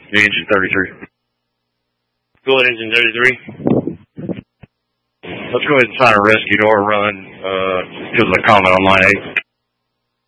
Engine 33. Go ahead, engine 33. Let's go ahead and sign a rescue door run because of the comment on line 8.